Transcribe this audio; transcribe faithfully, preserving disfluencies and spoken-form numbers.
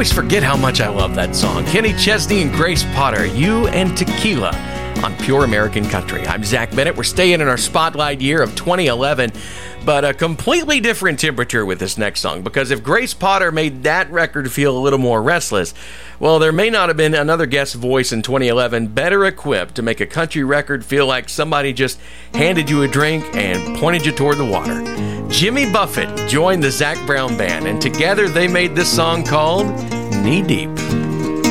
always forget how much I love that song. Kenny Chesney and Grace Potter, You and Tequila on Pure American Country. I'm Zach Bennett. We're staying in our spotlight year of twenty eleven, but a completely different temperature with this next song, because if Grace Potter made that record feel a little more restless, well, there may not have been another guest voice in twenty eleven better equipped to make a country record feel like somebody just handed you a drink and pointed you toward the water. Jimmy Buffett joined the Zac Brown Band, and together they made this song called Knee Deep.